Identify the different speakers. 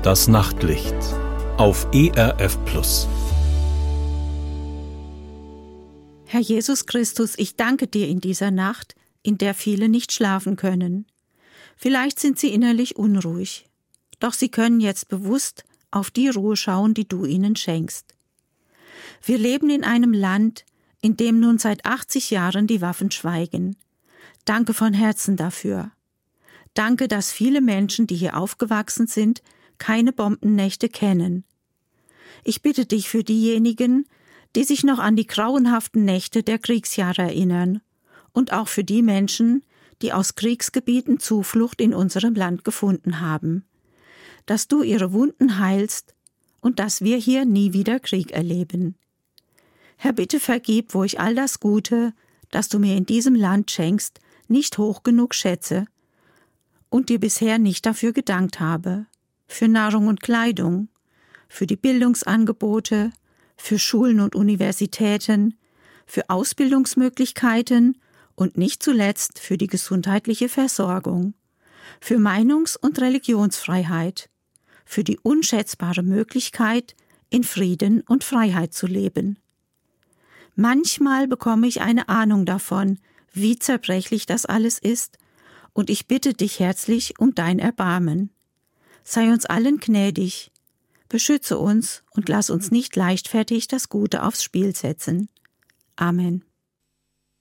Speaker 1: Das Nachtlicht auf ERF Plus.
Speaker 2: Herr Jesus Christus, ich danke dir in dieser Nacht, in der viele nicht schlafen können. Vielleicht sind sie innerlich unruhig, doch sie können jetzt bewusst auf die Ruhe schauen, die du ihnen schenkst. Wir leben in einem Land, in dem nun seit 80 Jahren die Waffen schweigen. Danke von Herzen dafür. Danke, dass viele Menschen, die hier aufgewachsen sind, keine Bombennächte kennen. Ich bitte dich für diejenigen, die sich noch an die grauenhaften Nächte der Kriegsjahre erinnern und auch für die Menschen, die aus Kriegsgebieten Zuflucht in unserem Land gefunden haben, dass du ihre Wunden heilst und dass wir hier nie wieder Krieg erleben. Herr, bitte vergib, wo ich all das Gute, das du mir in diesem Land schenkst, nicht hoch genug schätze und dir bisher nicht dafür gedankt habe, für Nahrung und Kleidung, für die Bildungsangebote, für Schulen und Universitäten, für Ausbildungsmöglichkeiten und nicht zuletzt für die gesundheitliche Versorgung, für Meinungs- und Religionsfreiheit, für die unschätzbare Möglichkeit, in Frieden und Freiheit zu leben. Manchmal bekomme ich eine Ahnung davon, wie zerbrechlich das alles ist, und ich bitte dich herzlich um dein Erbarmen. Sei uns allen gnädig, beschütze uns und lass uns nicht leichtfertig das Gute aufs Spiel setzen. Amen.